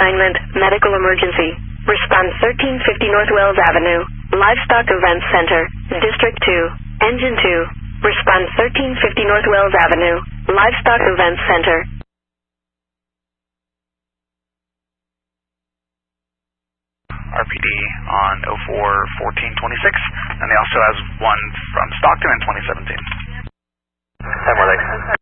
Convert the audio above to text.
assignment, medical emergency. Response 1350 North Wells Avenue, Livestock Events Center, District 2, Engine 2. Response 1350 North Wells Avenue, Livestock Events Center. RPD on 04-1426, and they also has one from Stockton in 2017. 10-1.